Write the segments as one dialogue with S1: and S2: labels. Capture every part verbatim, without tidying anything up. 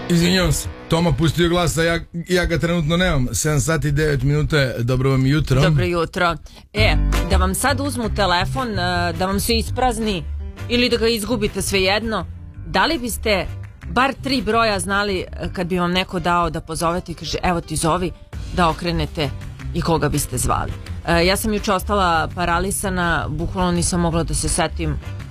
S1: Izvinjavam se, Toma pustio glas, a ja, ja ga trenutno nemam. sedam sati i devet minuta, dobro vam jutro.
S2: Dobro jutro. E, da vam sad uzmu telefon, da vam se isprazni ili da ga izgubite, svejedno, da li biste bar tri broja znali kad bi vam neko dao da pozovete i kaže evo ti zovi, da okrenete i koga biste zvali? E, ja sam juče ostala paralisana, bukvalno nisam mogla da se setim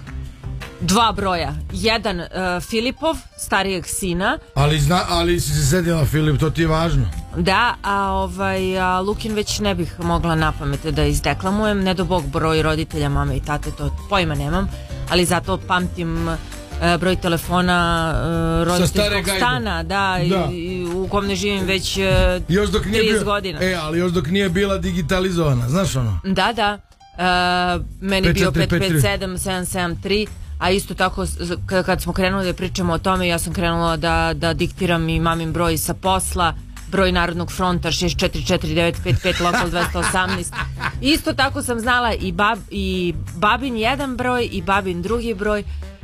S2: dva broja. Jedan uh, Filipov, starijeg sina.
S1: Ali, zna, ali si se setila, Filip, to ti je važno.
S2: Da, a, ovaj, a Lukin već ne bih mogla napamet da izdeklamujem. Ne do bog broj roditelja, mame i tate, to pojma nemam. Ali zato pamtim uh, broj telefona uh, roditeljskog stana, da, da. I, i, u kom ne živim već uh,
S1: još dok nije
S2: trideset
S1: bio,
S2: godina.
S1: E, ali još dok nije bila digitalizovana, znaš ono?
S2: Da, da. Uh, meni je bio pet pet sedam sedam sedam tri. A isto tako kad smo krenuli da pričamo o tome, ja sam krenula da, da diktiram i mamin broj sa posla, broj Narodnog fronta šest četiri četiri devet pet pet lokal dvesta osamnaest. Isto tako sam znala i, bab, i babin jedan broj i babin drugi broj,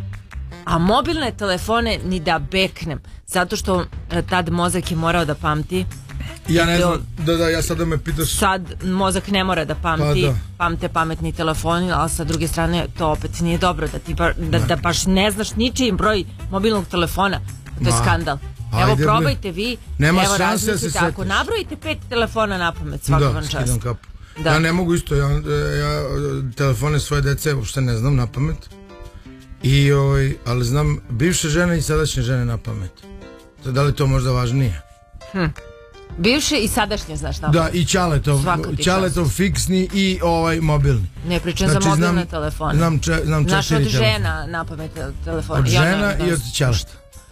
S2: a mobilne telefone ni da beknem, zato što tad mozak je morao da pamti.
S1: Ja ne znam, da, da, ja sad da me pitaš.
S2: Sad mozak ne mora da pamti, pa da. Pamte pametni telefoni, ali sa druge strane to opet nije dobro, da ti ba, da, da baš ne znaš ničiji broj mobilnog telefona, to je skandal. Evo ajde, probajte vi,
S1: nema
S2: evo
S1: šanse da se setiš.
S2: Ako nabrojite pet telefona na pamet, svaka vam čast.
S1: Da. Ja ne mogu isto, ja, ja telefone svoje dece uopšte ne znam na pamet, I, ovaj, ali znam bivše žene i sadašnje žene na pamet. Da li to možda važnije?
S2: Hm. Bivše i sadašnje, znaš na
S1: Da, i Ćaletov, Ćaletov fiksni i ovaj mobilni.
S2: Ne pričam znači, za mobilne znam, telefone.
S1: Znam, če, znam
S2: znaš od
S1: telefon.
S2: žena na pamet telefona.
S1: Od
S2: ja
S1: žena
S2: ne,
S1: i od Ćaleta.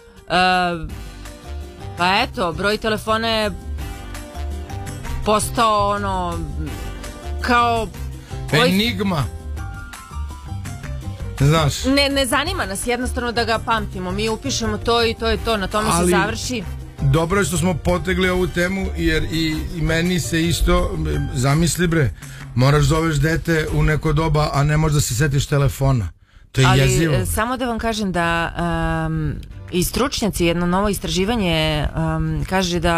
S2: Uh, pa eto, broj telefona je postao ono kao
S1: enigma. Znaš.
S2: Ne, ne zanima nas jednostavno da ga pamtimo. Mi upišemo to i to je to, na tome ali se završi.
S1: Dobro je što smo potegli ovu temu, jer i, i meni se isto, zamisli bre, moraš zoveš dete u neko doba, a ne možeš da se setiš telefona. To je
S2: ali,
S1: jezivo.
S2: Ali samo da vam kažem da um, i stručnjaci, jedno novo istraživanje um, kaže da